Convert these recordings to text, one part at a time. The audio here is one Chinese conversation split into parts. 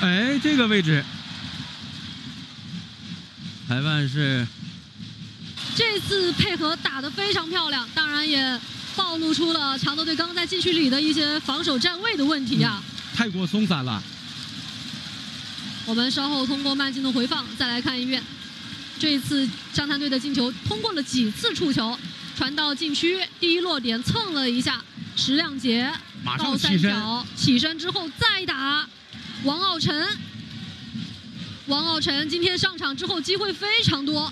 哎，这个位置，裁判是这次配合打得非常漂亮，当然也暴露出了常德队刚刚在禁区里的一些防守站位的问题啊。 太过松散了。 我们稍后通过慢镜头回放再来看一遍。这一次湘潭队的进球通过了几次触球，传到禁区，第一落点蹭了一下，石亮杰马上倒三角起身之后再打，王傲晨。王傲晨今天上场之后机会非常多。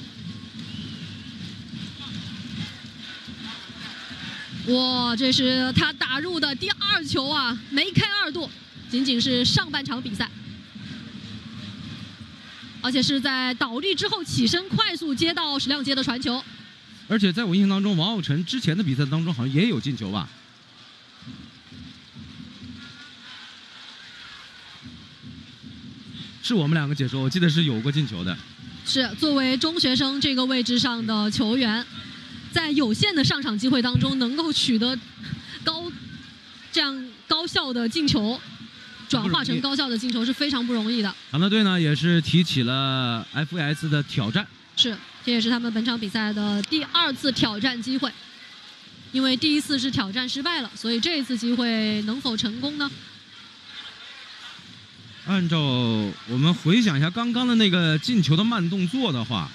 哇，这是他打入的第2球啊，梅开2度，仅仅是上半场比赛。而且是在倒地之后起身快速接到石亮杰的传球。 而且在我印象当中，王傲晨之前的比赛当中好像也有进球吧？是我们2个解说，我记得是有过进球的。 是作为中学生这个位置上的球员，在有限的上场机会当中，能够取得这样高效的进球。转化成高效的进球是非常不容易的。 常德队呢也是提起了 FAS 的挑战， 是，这也是他们本场比赛的第2次挑战机会。因为第1次是挑战失败了，所以这一次机会能否成功呢？ 按照我们回想一下刚刚的那个进球的慢动作的话，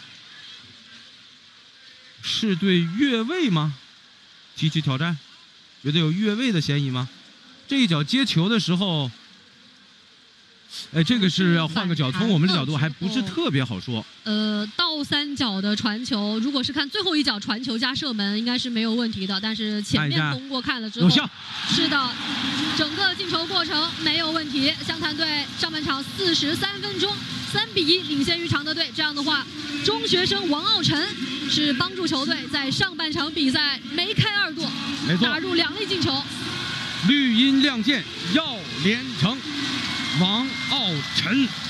是对越位吗？提起挑战，觉得有越位的嫌疑吗？这一脚接球的时候。哎，这个是要换个角，从我们的角度还不是特别好说。 倒三角的传球，如果是看最后一脚传球加射门，应该是没有问题的。但是前面通过看了之后， 有效。 是的，整个进球过程没有问题。湘潭队上半场43分钟3-1领先于常德队。这样的话，中学生王傲晨是帮助球队在上半场比赛梅开2度，打入2粒进球。 绿茵亮剑耀连城。王傲晨。